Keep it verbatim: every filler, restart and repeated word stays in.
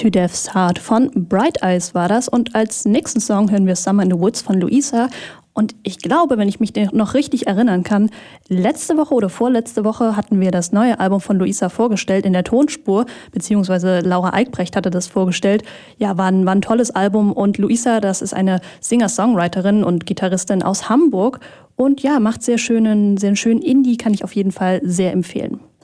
To Death's Heart von Bright Eyes war das. Und als nächsten Song hören wir Summer in the Woods von Luisa. Und ich glaube, wenn ich mich noch richtig erinnern kann, letzte Woche oder vorletzte Woche hatten wir das neue Album von Luisa vorgestellt in der Tonspur, beziehungsweise Laura Eickbrecht hatte das vorgestellt. Ja, war ein, war ein tolles Album und Luisa, das ist eine Singer-Songwriterin und Gitarristin aus Hamburg und ja, macht sehr schönen, sehr schönen Indie, kann ich auf jeden Fall sehr empfehlen.